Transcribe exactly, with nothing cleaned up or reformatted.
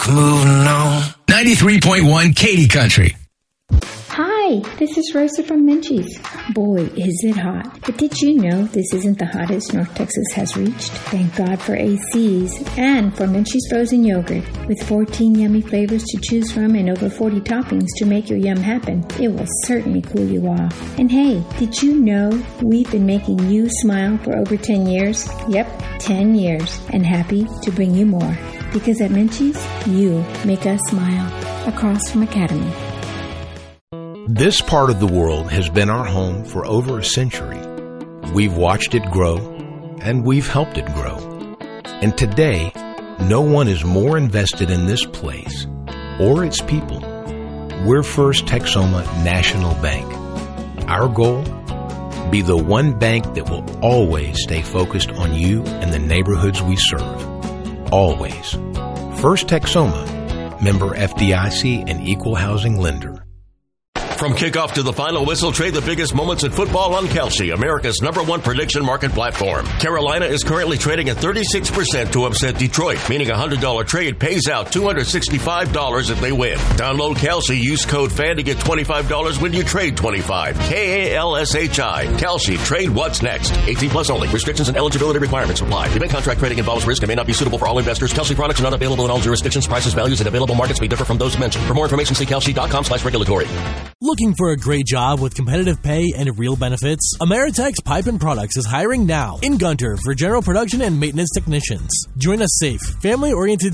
Moving on. ninety-three point one Katy Country. Hi, this is Rosa from Menchie's. Boy, is it hot. But did you know this isn't the hottest North Texas has reached? Thank God for A Cs and for Menchie's frozen yogurt. With fourteen yummy flavors to choose from and over forty toppings to make your yum happen, it will certainly cool you off. And hey, did you know we've been making you smile for over ten years? Yep, ten years. And happy to bring you more. Because at Menchie's, you make us smile. Across from Academy. This part of the world has been our home for over a century. We've watched it grow, and we've helped it grow. And today, no one is more invested in this place or its people. We're First Texoma National Bank. Our goal? Be the one bank that will always stay focused on you and the neighborhoods we serve. Always. First Texoma, member F D I C and equal housing lender. From kickoff to the final whistle, trade the biggest moments in football on Kalshi, America's number one prediction market platform. Carolina is currently trading at thirty-six percent to upset Detroit, meaning a one hundred dollars trade pays out two hundred sixty-five dollars if they win. Download Kalshi, use code FAN to get twenty-five dollars when you trade twenty-five dollars. K A L S H I. Kalshi, trade what's next. eighteen plus only. Restrictions and eligibility requirements apply. Event contract trading involves risk and may not be suitable for all investors. Kalshi products are not available in all jurisdictions. Prices, values, and available markets may differ from those mentioned. For more information, see kalshi.com slash regulatory. Looking for a great job with competitive pay and real benefits? Ameritex Pipe and Products is hiring now in Gunter for general production and maintenance technicians. Join a safe, family-oriented